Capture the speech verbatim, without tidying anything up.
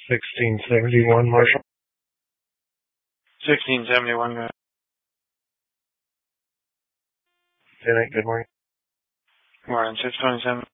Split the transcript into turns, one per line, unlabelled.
sixteen seventy-one, Marshall.
sixteen seventy-one, go ahead.
ten eight, good morning.
Morning, six twenty-seven.